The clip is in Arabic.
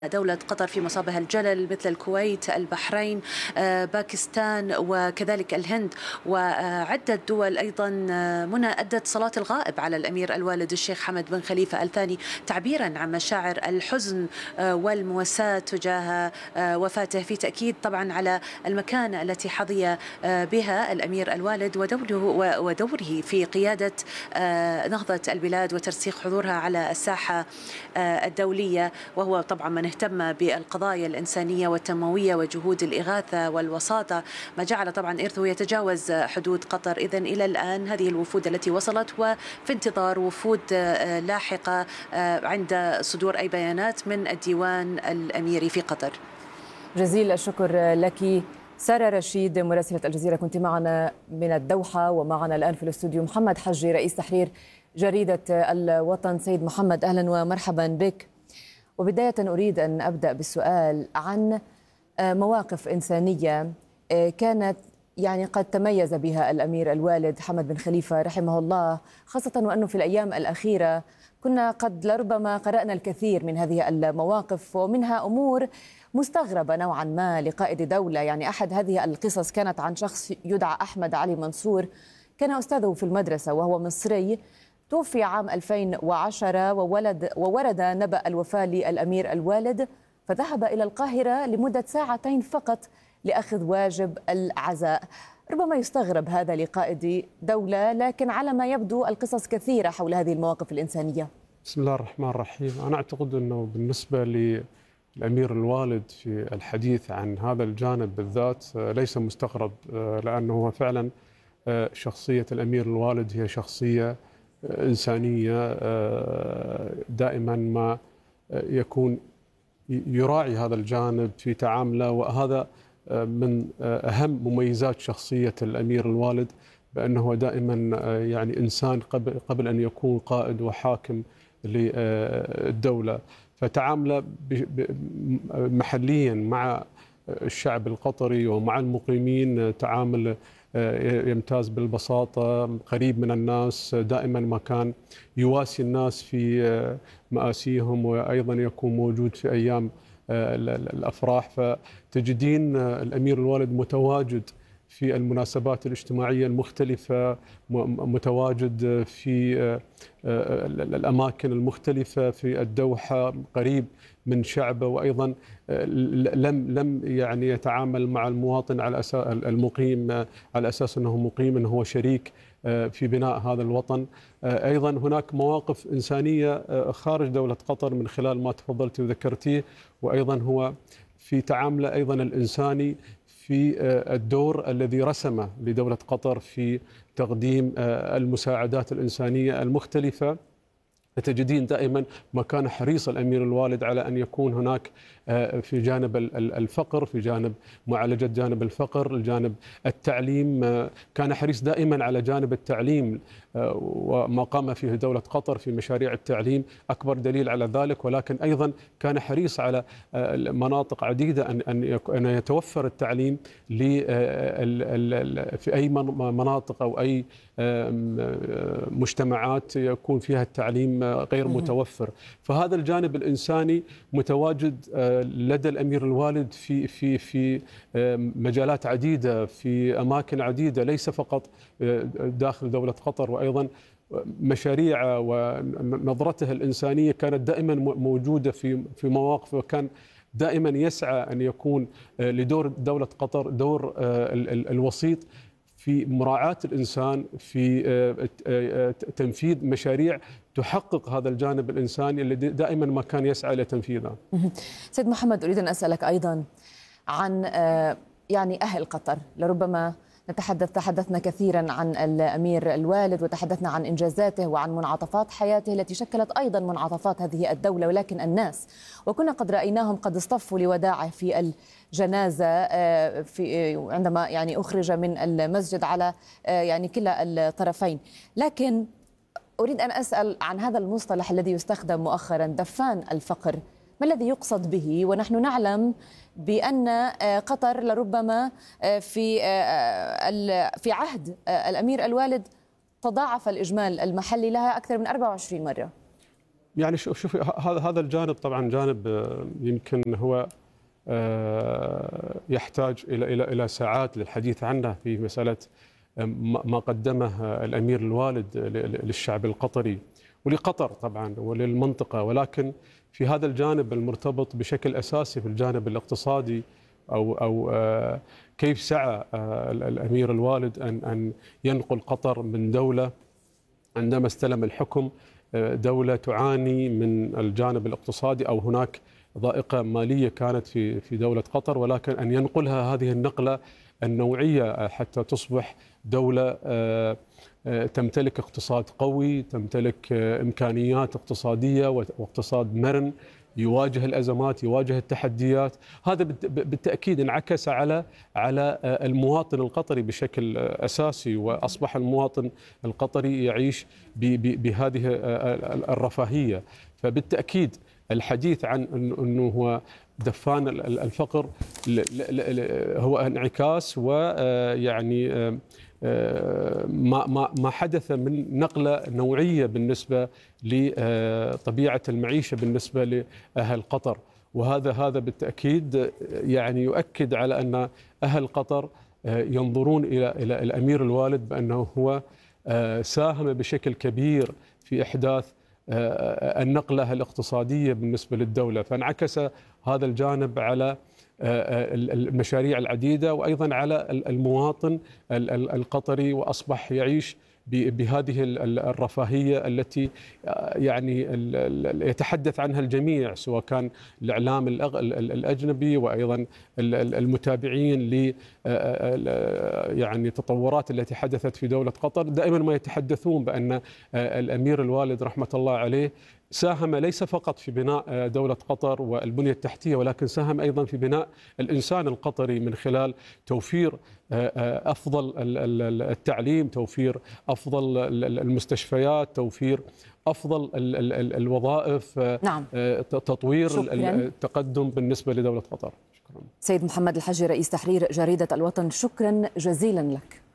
دولة قطر في مصابها الجلل مثل الكويت، البحرين، باكستان وكذلك الهند وعدة دول أيضا منى أدت صلاة الغائب على الأمير الوالد الشيخ حمد بن خليفة آل ثاني تعبيرا عن مشاعر الحزن والمواساة تجاه وفاته، في تأكيد طبعا على المكانة التي حظي بها الأمير الوالد ودوره في قيادة نهضة البلاد وترسيخ حضورها على الساحة الدولية، وهو طبعا من اهتم بالقضايا الإنسانية والتنموية وجهود الإغاثة والوساطة، ما جعل طبعا إرثه يتجاوز حدود قطر. إذن إلى الآن هذه الوفود التي وصلت وفي انتظار وفود لاحقة عند صدور أي بيانات من الديوان الأميري في قطر. جزيل الشكر لك سارة رشيد مراسلة الجزيرة، كنت معنا من الدوحة. ومعنا الآن في الاستوديو محمد حجي رئيس تحرير جريدة الوطن. سيد محمد أهلا ومرحبا بك. وبداية أريد أن أبدأ بالسؤال عن مواقف إنسانية كانت قد تميز بها الأمير الوالد حمد بن خليفة رحمه الله، خاصة وأنه في الأيام الأخيرة كنا قد لربما قرأنا الكثير من هذه المواقف، ومنها أمور مستغربة نوعا ما لقائد دولة. أحد هذه القصص كانت عن شخص يدعى أحمد علي منصور، كان أستاذه في المدرسة وهو مصري، توفي عام 2010 وورد نبأ الوفاة للأمير الوالد، فذهب إلى القاهرة لمدة ساعتين فقط لأخذ واجب العزاء. ربما يستغرب هذا لقائد دولة، لكن على ما يبدو القصص كثيرة حول هذه المواقف الإنسانية. بسم الله الرحمن الرحيم. أنا أعتقد أنه بالنسبة للأمير الوالد في الحديث عن هذا الجانب بالذات ليس مستغرب، لأنه هو فعلا شخصية الأمير الوالد هي شخصية إنسانية، دائما ما يكون يراعي هذا الجانب في تعامله، وهذا من أهم مميزات شخصية الأمير الوالد، بأنه دائما إنسان قبل أن يكون قائد وحاكم للدولة، فتعامله محليا مع الشعب القطري ومع المقيمين تعامل يمتاز بالبساطة، قريب من الناس، دائما ما كان يواسي الناس في مآسيهم، وأيضا يكون موجود في أيام الأفراح. فتجدين الأمير الوالد متواجد في المناسبات الاجتماعية المختلفة، متواجد في الأماكن المختلفة في الدوحة، قريب من شعبه، وأيضا لم يتعامل مع المواطن على أساس المقيم على أساس أنه مقيم، أنه هو شريك في بناء هذا الوطن. أيضا هناك مواقف إنسانية خارج دولة قطر من خلال ما تفضلت وذكرتيه، وأيضا هو في تعامله أيضا الإنساني في الدور الذي رسمه لدولة قطر في تقديم المساعدات الإنسانية المختلفة. تجدين دائما ما كان حريص الأمير الوالد على أن يكون هناك في جانب الفقر، في جانب معالجة جانب الفقر، الجانب التعليم، كان حريص دائما على جانب التعليم، وما قام فيه دولة قطر في مشاريع التعليم أكبر دليل على ذلك. ولكن أيضا كان حريص على مناطق عديدة أن يتوفر التعليم في أي مناطق أو أي مجتمعات يكون فيها التعليم غير متوفر. فهذا الجانب الإنساني متواجد لدى الأمير الوالد في مجالات عديدة، في أماكن عديدة، ليس فقط داخل دولة قطر، وأيضا مشاريعه ونظرته الإنسانية كانت دائما موجودة في مواقف، وكان دائما يسعى أن يكون لدور دولة قطر دور الوسيط في مراعاة الإنسان، في تنفيذ مشاريع تحقق هذا الجانب الإنساني الذي دائما ما كان يسعى لتنفيذه. سيد محمد، أريد أن أسألك أيضا عن أهل قطر. لربما تحدثنا كثيرا عن الأمير الوالد، وتحدثنا عن إنجازاته وعن منعطفات حياته التي شكلت أيضا منعطفات هذه الدولة، ولكن الناس وكنا قد رأيناهم قد اصطفوا لوداعه في الجنازة عندما أخرج من المسجد على كلا الطرفين. لكن أريد أن أسأل عن هذا المصطلح الذي يستخدم مؤخرا، دفان الفقر. ما الذي يقصد به؟ ونحن نعلم بأن قطر لربما في عهد الأمير الوالد تضاعف الإجمال المحلي لها أكثر من 24 مرة. يعني شوفي، هذا الجانب طبعا جانب يمكن هو يحتاج إلى ساعات للحديث عنه، في مسألة ما قدمه الأمير الوالد للشعب القطري ولقطر طبعا وللمنطقة. ولكن في هذا الجانب المرتبط بشكل أساسي في الجانب الاقتصادي، أو كيف سعى الأمير الوالد أن ينقل قطر من دولة عندما استلم الحكم دولة تعاني من الجانب الاقتصادي، أو هناك ضائقة مالية كانت في دولة قطر، ولكن أن ينقلها هذه النقلة النوعية حتى تصبح دولة تمتلك اقتصاد قوي، تمتلك إمكانيات اقتصادية واقتصاد مرن يواجه الأزمات، يواجه التحديات. هذا بالتأكيد انعكس على المواطن القطري بشكل أساسي، وأصبح المواطن القطري يعيش بهذه الرفاهية. فبالتأكيد الحديث عن أنه هو دفان الفقر هو انعكاس، ويعني ما حدث من نقلة نوعية بالنسبة لطبيعة المعيشة بالنسبة لأهل قطر. وهذا بالتأكيد يعني يؤكد على أن أهل قطر ينظرون إلى الأمير الوالد بأنه هو ساهم بشكل كبير في إحداث النقلة الاقتصادية بالنسبة للدولة. فانعكس هذا الجانب على المشاريع العديدة، وأيضا على المواطن القطري، وأصبح يعيش بهذه الرفاهية التي يعني يتحدث عنها الجميع، سواء كان الإعلام الأجنبي وأيضا المتابعين ل يعني التطورات التي حدثت في دولة قطر. دائما ما يتحدثون بأن الأمير الوالد رحمة الله عليه ساهم ليس فقط في بناء دولة قطر والبنية التحتية، ولكن ساهم أيضا في بناء الإنسان القطري من خلال توفير أفضل التعليم، توفير أفضل المستشفيات، توفير أفضل الوظائف، نعم. تطوير التقدم بالنسبة لدولة قطر. شكرا. سيد محمد الحجي، رئيس تحرير جريدة الوطن، شكرا جزيلا لك.